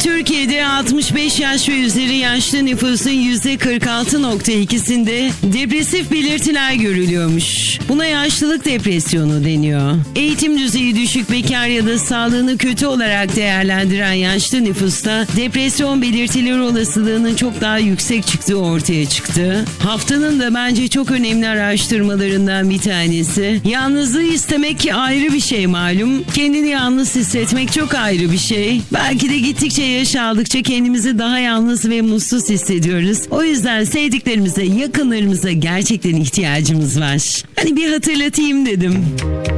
Türkiye'de 65 yaş ve üzeri yaşlı nüfusun %46.2'sinde depresif belirtiler görülüyormuş. Buna yaşlılık depresyonu deniyor. Eğitim düzeyi düşük, bekar ya da sağlığını kötü olarak değerlendiren yaşlı nüfusta depresyon belirtileri olasılığının çok daha yüksek çıktığı ortaya çıktı. Haftanın da bence çok önemli araştırmalarından bir tanesi. Yalnızlığı istemek ayrı bir şey malum. Kendini yalnız hissetmek çok ayrı bir şey. Belki de gittikçe yaş aldıkça kendimizi daha yalnız ve mutsuz hissediyoruz. O yüzden sevdiklerimize, yakınlarımıza gerçekten ihtiyacımız var. Hani bir hatırlatayım dedim.